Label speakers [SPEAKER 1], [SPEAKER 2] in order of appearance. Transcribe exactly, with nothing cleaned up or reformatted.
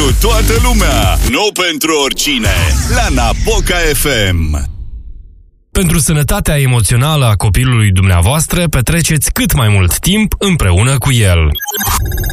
[SPEAKER 1] pentru toată lumea, nu pentru oricine. La Napoca F M.
[SPEAKER 2] Pentru sănătatea emoțională a copilului dumneavoastră, petreceți cât mai mult timp împreună cu el.